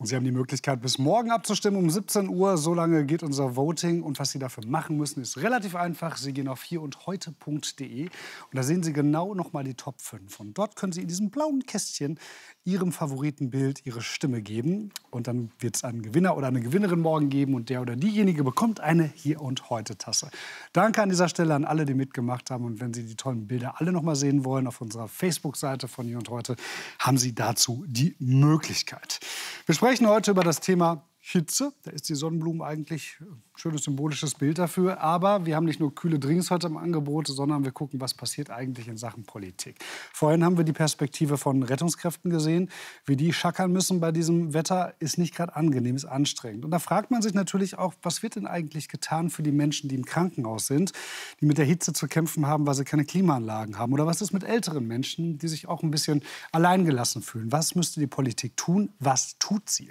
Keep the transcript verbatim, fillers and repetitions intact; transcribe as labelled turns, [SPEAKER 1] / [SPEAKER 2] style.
[SPEAKER 1] Und Sie haben die Möglichkeit, bis morgen abzustimmen um siebzehn Uhr. So lange geht unser Voting. Und was Sie dafür machen müssen, ist relativ einfach. Sie gehen auf hier und heute punkt de und da sehen Sie genau noch mal die Top fünf. Und dort können Sie in diesem blauen Kästchen Ihrem Favoritenbild Ihre Stimme geben. Und dann wird es einen Gewinner oder eine Gewinnerin morgen geben. Und der oder diejenige bekommt eine Hier und Heute Tasse. Danke an dieser Stelle an alle, die mitgemacht haben. Und wenn Sie die tollen Bilder alle noch mal sehen wollen, auf unserer Facebook-Seite von Hier und Heute, haben Sie dazu die Möglichkeit. Wir sprechen heute über das Thema Hitze. Da ist die Sonnenblume eigentlich ein schönes symbolisches Bild dafür. Aber wir haben nicht nur kühle Drinks heute im Angebot, sondern wir gucken, was passiert eigentlich in Sachen Politik. Vorhin haben wir die Perspektive von Rettungskräften gesehen. Wie die schackern müssen bei diesem Wetter, ist nicht gerade angenehm, ist anstrengend. Und da fragt man sich natürlich auch, was wird denn eigentlich getan für die Menschen, die im Krankenhaus sind, die mit der Hitze zu kämpfen haben, weil sie keine Klimaanlagen haben? Oder was ist mit älteren Menschen, die sich auch ein bisschen alleingelassen fühlen? Was müsste die Politik tun? Was tut sie?